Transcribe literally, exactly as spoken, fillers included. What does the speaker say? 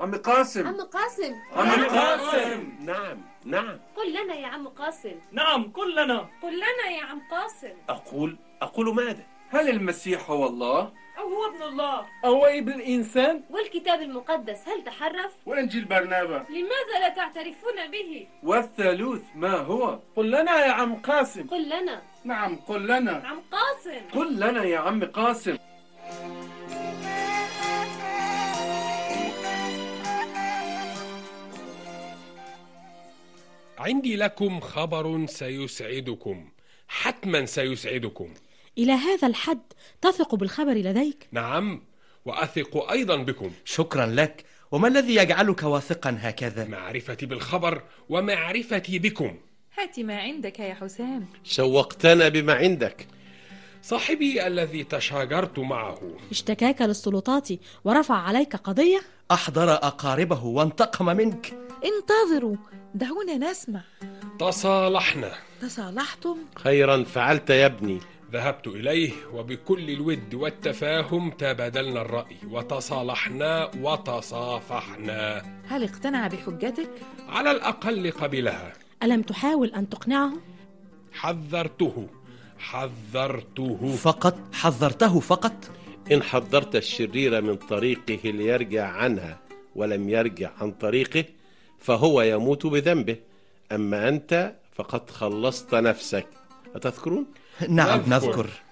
عم قاسم. عم قاسم. عم قاسم. نعم نعم. قل لنا يا عم قاسم. نعم قل لنا. قل لنا يا عم قاسم. أقول أقول ماذا؟ هل المسيح هو الله؟ أو هو ابن الله؟ أو ابن الإنسان؟ والكتاب المقدس هل تحرف؟ وإنجيل برنابا لماذا لا تعترفون به؟ والثالوث ما هو؟ قل لنا يا عم قاسم. قل لنا. نعم قل لنا. عم قاسم. قل لنا يا عم قاسم. عندي لكم خبر سيسعدكم، حتما سيسعدكم. إلى هذا الحد تثق بالخبر لديك؟ نعم، وأثق أيضا بكم. شكرا لك. وما الذي يجعلك واثقا هكذا؟ معرفتي بالخبر ومعرفتي بكم. هات ما عندك يا حسام. شوقتنا بما عندك. صاحبي الذي تشاجرت معه اشتكاك للسلطات ورفع عليك قضية؟ أحضر أقاربه وانتقم منك. انتظروا، دعونا نسمع. تصالحنا. تصالحتم؟ خيرا فعلت يا ابني. ذهبت إليه وبكل الود والتفاهم تبادلنا الرأي وتصالحنا وتصافحنا. هل اقتنع بحجتك؟ على الأقل قبلها. ألم تحاول أن تقنعه؟ حذرته حذرته فقط؟ حذرته فقط؟ إن حذرت الشرير من طريقه ليرجع عنها ولم يرجع عن طريقه فهو يموت بذنبه، أما أنت فقد خلصت نفسك. أتذكرون؟ نعم نذكر.